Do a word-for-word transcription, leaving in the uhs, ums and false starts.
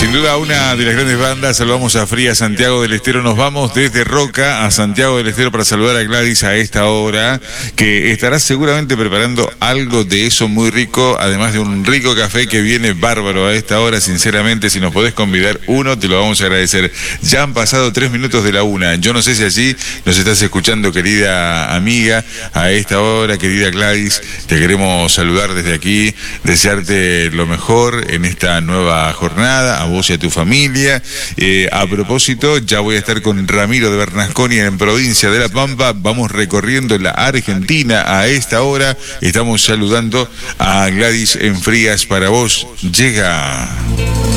Sin duda una de las grandes bandas. Saludamos a Fría Santiago del Estero. Nos vamos desde Roca a Santiago del Estero para saludar a Gladys a esta hora, que estará seguramente preparando algo de eso muy rico, además de un rico café que viene bárbaro a esta hora. Sinceramente, si nos podés convidar uno, te lo vamos a agradecer. Ya han pasado tres minutos de la una. Yo no sé si allí nos estás escuchando, querida amiga, a esta hora, querida Gladys. Te queremos saludar desde aquí, desearte lo mejor en esta nueva jornada, a vos y a tu familia. Eh, a propósito, ya voy a estar con Ramiro de Bernasconi en provincia de La Pampa. Vamos recorriendo la Argentina a esta hora. Estamos saludando a Gladys en Frías para vos. Llega